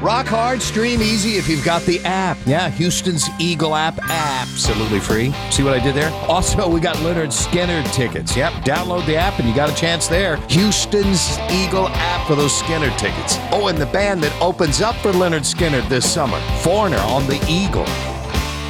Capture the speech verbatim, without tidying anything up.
Rock hard, stream easy if you've got the app. Yeah, Houston's Eagle app, absolutely free. See what I did there? Also, we got Leonard Skinner tickets. Yep, download the app and you got a chance there. Houston's Eagle app for those Skinner tickets. Oh, and the band that opens up for Leonard Skinner this summer, Foreigner on the Eagle.